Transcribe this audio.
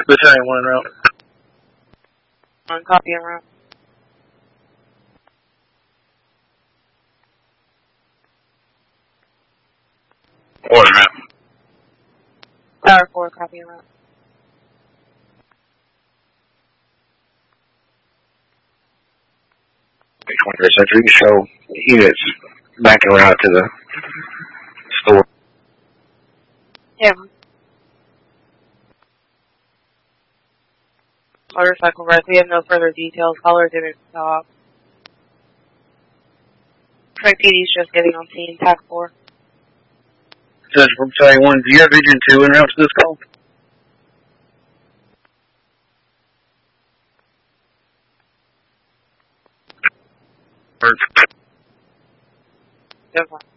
Battalion 1 en route. On copy en route. Order, ma'am. Tower 4, copy en route. Okay, 21st Century, show units backing around to the store. Yeah. Motorcycle rest. We have no further details. Caller didn't stop. Trey PD's just getting on scene. TAC 4. Central Battalion 1, do you have Agent 2 en route to this call? Good one.